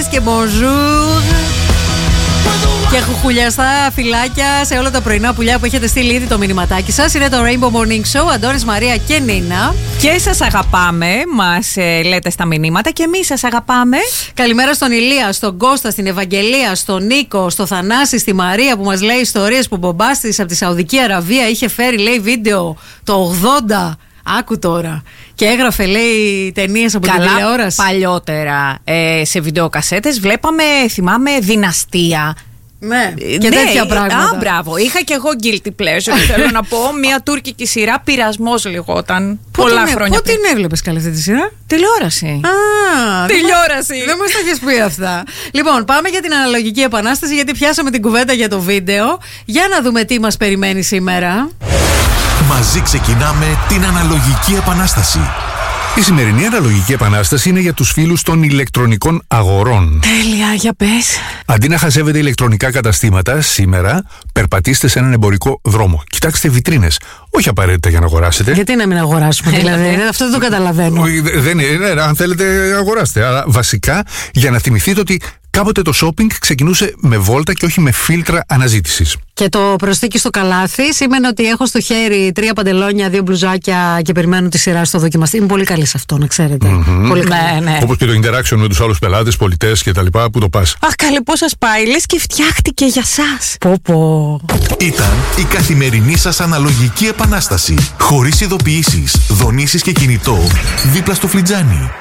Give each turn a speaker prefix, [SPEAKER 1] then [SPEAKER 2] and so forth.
[SPEAKER 1] Καλημέρες και bonjour. Και χουχουλιαστά φυλάκια σε όλα τα πρωινά πουλιά που έχετε στείλει ήδη το μηνυματάκι σας. Είναι το Rainbow Morning Show, Αντώνης, Μαρία και Νίνα.
[SPEAKER 2] Και σας αγαπάμε, μας λέτε στα μηνύματα και εμείς σας αγαπάμε.
[SPEAKER 1] Καλημέρα στον Ηλία, στον Κώστα, στην Ευαγγελία, στον Νίκο, στο Θανάση, στη Μαρία που μας λέει ιστορίες που ο μπαμπάς της από τη Σαουδική Αραβία είχε φέρει, λέει, βίντεο το 80. Άκου τώρα. Και έγραφε, λέει, ταινίες από την τηλεόραση.
[SPEAKER 2] Παλιότερα σε βιντεοκασέτες βλέπαμε, θυμάμαι, Δυναστεία.
[SPEAKER 1] Ναι, και τέτοια πράγματα.
[SPEAKER 2] Α, μπράβο. Είχα και εγώ guilty pleasure. Θέλω να πω, μια τουρκική σειρά, Πειρασμός λεγόταν. Πολλά χρόνια.
[SPEAKER 1] Πότε την έβλεπες καλή αυτή τη σειρά?
[SPEAKER 2] Τηλεόραση. Τηλεόραση.
[SPEAKER 1] Δεν μας τα έχεις πει αυτά. Λοιπόν, πάμε για την αναλογική επανάσταση, γιατί πιάσαμε την κουβέντα για το βίντεο. Για να δούμε τι μας περιμένει σήμερα.
[SPEAKER 3] Μαζί ξεκινάμε την αναλογική επανάσταση.
[SPEAKER 4] Η σημερινή αναλογική επανάσταση είναι για τους φίλους των ηλεκτρονικών αγορών.
[SPEAKER 2] Τέλεια, για πες.
[SPEAKER 4] Αντί να χαζεύετε ηλεκτρονικά καταστήματα, σήμερα περπατήστε σε έναν εμπορικό δρόμο. Κοιτάξτε βιτρίνες. Όχι απαραίτητα για να αγοράσετε.
[SPEAKER 1] Γιατί να μην αγοράσουμε, δηλαδή? Αυτό δεν το καταλαβαίνω.
[SPEAKER 4] Δεν είναι, αν θέλετε, αγοράστε. Αλλά βασικά για να θυμηθείτε ότι κάποτε το shopping ξεκινούσε με βόλτα και όχι με φίλτρα αναζήτησης.
[SPEAKER 1] Και το προστίκι στο καλάθι σήμαινε ότι έχω στο χέρι 3 παντελόνια, 2 μπλουζάκια και περιμένω τη σειρά στο δοκιμαστή. Είμαι πολύ καλή σε αυτό, να ξέρετε. Πολύ καλή.
[SPEAKER 2] Ναι.
[SPEAKER 4] Όπως και το interaction με τους άλλους πελάτες, πολιτές κτλ. Πού το πας?
[SPEAKER 2] Αχ, καλέ, πώς σας πάει? Λες και φτιάχτηκε για σας.
[SPEAKER 1] Πω.
[SPEAKER 3] Ήταν η καθημερινή σας αναλογική επανάσταση. Χωρίς ειδοποιήσεις, δονήσεις και κινητό, δίπλα στο φλιτζάνι.